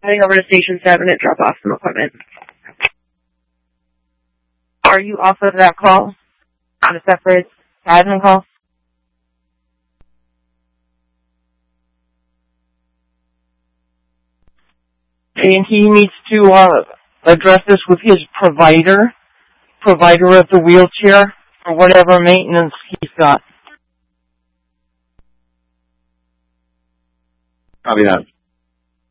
Heading over to Station 7 and drop off some equipment. Are you off of that call? On a separate admin call? And he needs to address this with his provider of the wheelchair, or whatever maintenance he's got. Copy that.